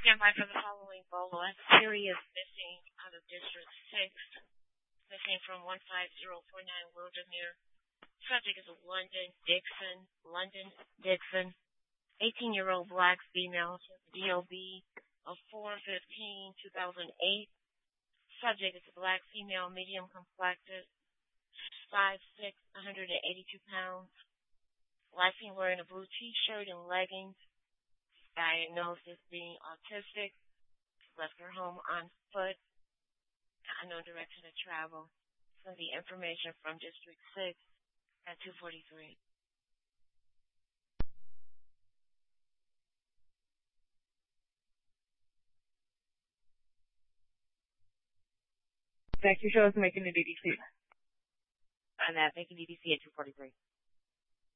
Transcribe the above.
Stand by for the following bolo. Serious missing out of District 6. Missing from 15049 Wildermere. Subject is London Dixon. 18-year-old black female. DOB of 4/15/2008. Subject is a black female, medium complected, 5'6", 182 pounds. Last seen wearing a blue T-shirt and leggings. Diagnosed as being autistic. Left her home on foot. No direction to travel. So the information from District 6 at 2:43. Next, your show is Making the DDC. On that, Making DDC at 2:43.